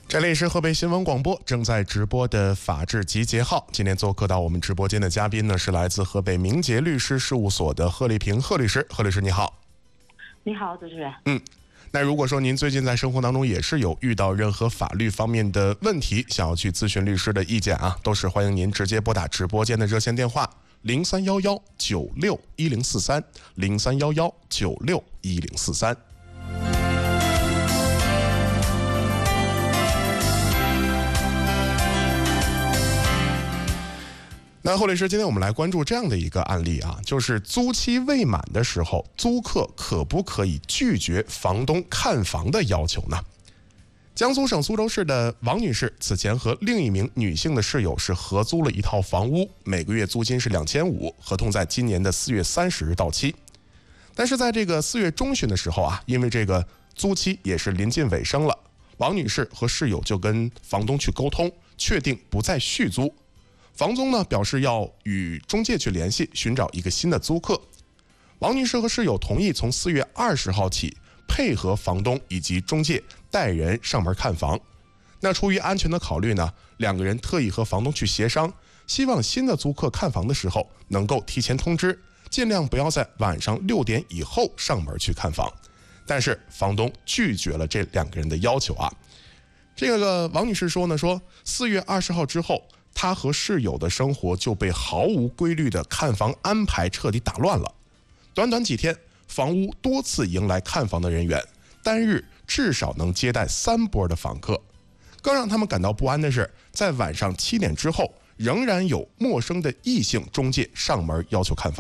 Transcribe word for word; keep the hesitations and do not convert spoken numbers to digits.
这里是河北新闻广播正在直播的法治集结号。今天做客到我们直播间的嘉宾呢，是来自河北明杰律师事务所的贺丽萍贺律师。贺律师你好。 你好，主持人。 嗯，那如果说您最近在生活当中也是有遇到任何法律方面的问题，想要去咨询律师的意见啊，都是欢迎您直接拨打直播间的热线电话零三幺幺九六一零四三零三幺幺九六一零四三。那贺律师，今天我们来关注这样的一个案例啊，就是租期未满的时候，租客可不可以拒绝房东看房的要求呢？江苏省苏州市的王女士此前和另一名女性的室友是合租了一套房屋，每个月租金是两千五，合同在今年的四月三十日到期。但是在这个四月中旬的时候啊，因为这个租期也是临近尾声了，王女士和室友就跟房东去沟通，确定不再续租。房东呢表示要与中介去联系，寻找一个新的租客。王女士和室友同意从四月二十号起配合房东以及中介带人上门看房。那出于安全的考虑呢，两个人特意和房东去协商，希望新的租客看房的时候能够提前通知，尽量不要在晚上六点以后上门去看房。但是房东拒绝了这两个人的要求啊。这个王女士说呢，说四月二十号之后，他和室友的生活就被毫无规律的看房安排彻底打乱了。短短几天，房屋多次迎来看房的人员，单日至少能接待三波的访客。更让他们感到不安的是，在晚上七点之后，仍然有陌生的异性中介上门要求看房。